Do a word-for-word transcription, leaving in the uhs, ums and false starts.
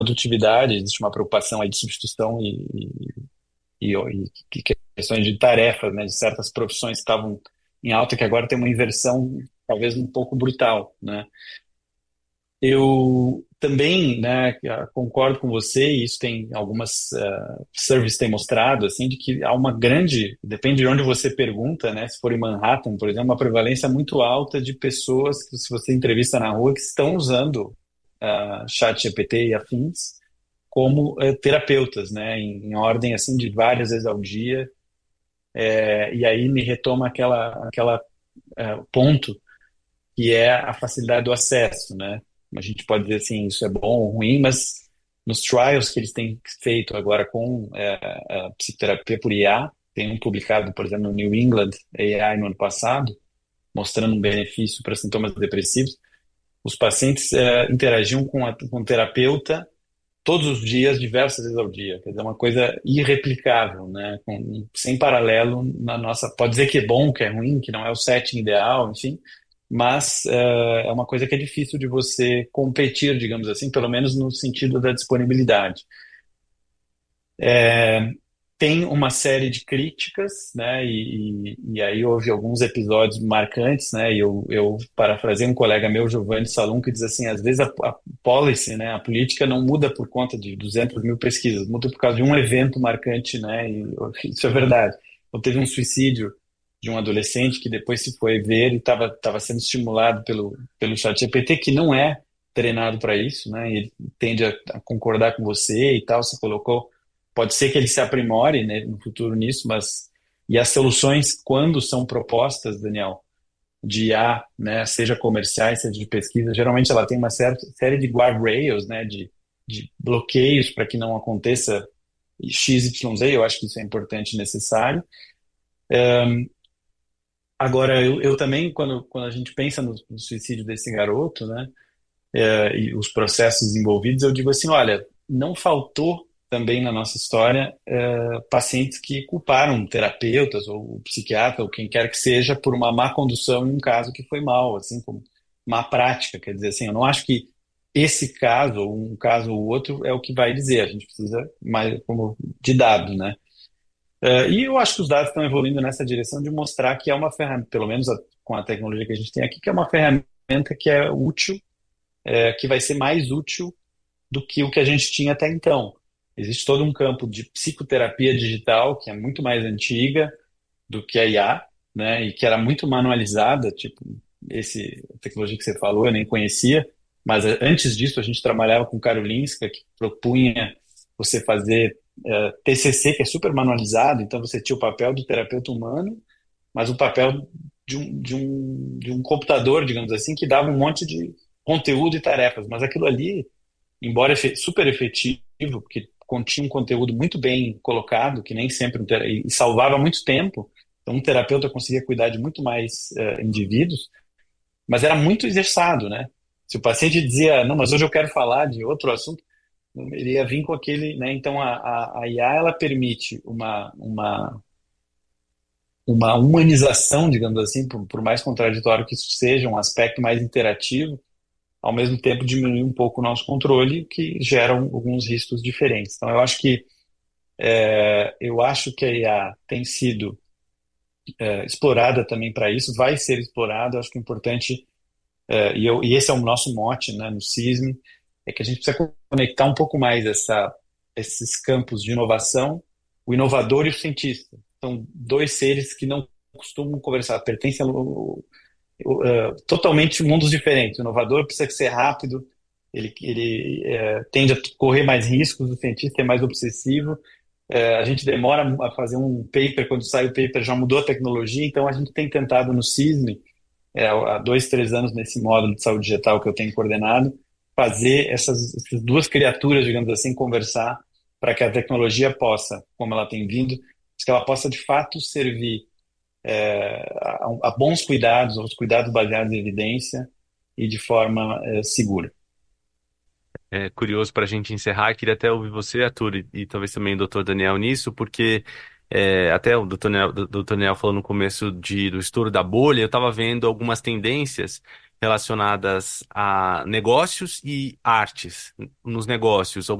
produtividade, existe uma preocupação aí de substituição e, e, e, e questões de tarefas, né, de certas profissões que estavam em alta, que agora tem uma inversão talvez um pouco brutal, né? Eu também, né, concordo com você, e isso tem algumas uh, surveys têm mostrado, assim, de que há uma grande, depende de onde você pergunta, né, se for em Manhattan, por exemplo, uma prevalência muito alta de pessoas que, se você entrevista na rua, que estão usando uh, chat G P T e afins como uh, terapeutas, né, em, em ordem, assim, de várias vezes ao dia. É, e aí me retoma aquela, aquela uh, ponto que é a facilidade do acesso, né? A gente pode dizer assim, isso é bom ou ruim, mas nos trials que eles têm feito agora com é, a psicoterapia por I A, tem um publicado, por exemplo, no New England A I no ano passado, mostrando um benefício para sintomas depressivos. Os pacientes é, interagiam com, a, com o terapeuta todos os dias, diversas vezes ao dia. Quer dizer, uma coisa irreplicável, né? Com, sem paralelo na nossa. Pode dizer que é bom, que é ruim, que não é o setting ideal, enfim, mas eh, é uma coisa que é difícil de você competir, digamos assim, pelo menos no sentido da disponibilidade. Tem uma série de críticas, né? E, e, e aí houve alguns episódios marcantes, né? E eu, eu parafrasei um colega meu, Giovanni Salum, que diz assim: às vezes a, a policy, né? A política não muda por conta de duzentas mil pesquisas, muda por causa de um evento marcante, né? E isso é verdade. Então, teve um suicídio de um adolescente que depois se foi ver e estava estava sendo estimulado pelo pelo chat G P T, que não é treinado para isso, né? E ele tende a, a concordar com você e tal. Você colocou. Pode ser que ele se aprimore, né, no futuro nisso, mas e as soluções, quando são propostas, Daniel, de I A, né, seja comerciais, seja de pesquisa, geralmente ela tem uma certa série de guardrails, né, de, de bloqueios para que não aconteça X Y Z. Eu acho que isso é importante e necessário. Agora, eu, eu também, quando, quando a gente pensa no, no suicídio desse garoto, né, é, e os processos envolvidos, eu digo assim, olha, não faltou também na nossa história é, pacientes que culparam terapeutas ou psiquiatra ou quem quer que seja por uma má condução em um caso que foi mal, assim como má prática, quer dizer assim, eu não acho que esse caso, ou um caso ou outro, é o que vai dizer, a gente precisa mais como de dado, né? É, e eu acho que os dados estão evoluindo nessa direção de mostrar que é uma ferramenta, pelo menos a- com a tecnologia que a gente tem aqui, que é uma ferramenta que é útil, é, que vai ser mais útil do que o que a gente tinha até então. Existe todo um campo de psicoterapia digital que é muito mais antiga do que a I A, né, e que era muito manualizada, tipo, esse a tecnologia que você falou, eu nem conhecia, mas eh, antes disso a gente trabalhava com Karolinska, que propunha você fazer eh, T C C, que é super manualizado, então você tinha o papel do terapeuta humano, mas o papel de um, de um, de um computador, digamos assim, que dava um monte de conteúdo e tarefas, mas aquilo ali, embora efe- super efetivo, porque continha um conteúdo muito bem colocado, que nem sempre um tera- e salvava muito tempo, então um terapeuta conseguia cuidar de muito mais eh, indivíduos, mas era muito engessado, né? Se o paciente dizia, não, mas hoje eu quero falar de outro assunto, ele ia vir com aquele, né? Então a, a, a I A ela permite uma, uma, uma humanização, digamos assim, por, por mais contraditório que isso seja, um aspecto mais interativo, ao mesmo tempo diminuir um pouco o nosso controle, que geram alguns riscos diferentes. Então, eu acho que é, eu acho que a I A tem sido é, explorada também para isso, vai ser explorada. Eu acho que é importante, é, e, eu, e esse é o nosso mote, né, no CISM, é que a gente precisa conectar um pouco mais essa, esses campos de inovação, o inovador e o cientista. São dois seres que não costumam conversar, pertencem ao, uh, totalmente mundos diferentes. O inovador precisa ser rápido, ele, ele é, tende a correr mais riscos, o cientista é mais obsessivo. É, a gente demora a fazer um paper, quando sai o paper já mudou a tecnologia, então a gente tem tentado no CISM, é, há dois, três anos nesse módulo de saúde digital que eu tenho coordenado, fazer essas, essas duas criaturas, digamos assim, conversar para que a tecnologia possa, como ela tem vindo, que ela possa de fato servir a, a bons cuidados, aos cuidados baseados em evidência e de forma eh, segura. É curioso para a gente encerrar, queria até ouvir você, Arthur, e, e talvez também o doutor Daniel nisso, porque é, até o doutor Daniel, doutor Daniel falou no começo de, do estouro da bolha, eu estava vendo algumas tendências relacionadas a negócios e artes. Nos negócios,